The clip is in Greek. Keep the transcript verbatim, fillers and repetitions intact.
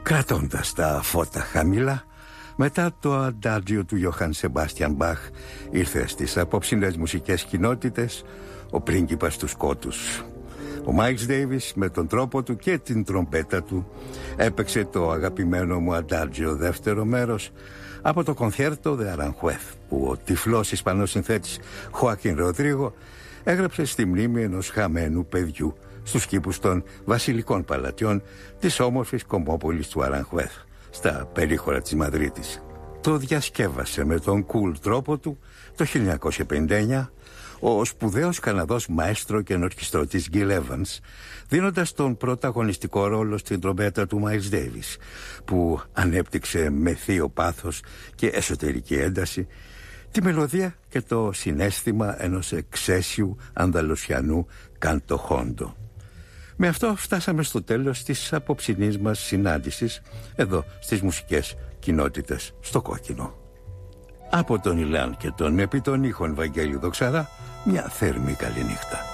Κρατώντας τα φώτα χαμηλά, μετά το αντάτζιο του Ιωάνν Σεμπάστιαν Μπαχ, ήρθε στις απόψινες μουσικές κοινότητες ο πρίγκιπας του σκότους. Ο Μάιλς Ντέιβις με τον τρόπο του και την τρομπέτα του έπαιξε το αγαπημένο μου αντάτζιο δεύτερο μέρος από το Κονθέρτο Δε Αρανχουέθ, που ο τυφλός Ισπανός συνθέτης Χοάκιν Ροδρίγο έγραψε στη μνήμη ενός χαμένου παιδιού στους κήπους των βασιλικών παλατιών της όμορφης κομμόπολης του Αρανχουέθ, στα περίχωρα της Μαδρίτης. Το διασκεύασε με τον κουλ τρόπο του το χίλια εννιακόσια πενήντα εννιά ο σπουδαίος Καναδός μαέστρο και ενορχιστρωτής Γκίλ Έβανς, δίνοντας τον πρωταγωνιστικό ρόλο στην τρομπέτα του Μάιλς Ντέιβις, που ανέπτυξε με θείο πάθος και εσωτερική ένταση τη μελωδία και το συναίσθημα ενός εξαίσιου ανδαλουσιανού καντοχόντο. Με αυτό φτάσαμε στο τέλος της απόψινής μας συνάντησης εδώ στις μουσικές κοινότητες στο Κόκκινο. Από τον Ηλάν και τον επί των ήχων Βαγγέλη Δοξαρά, μια θέρμη καληνύχτα.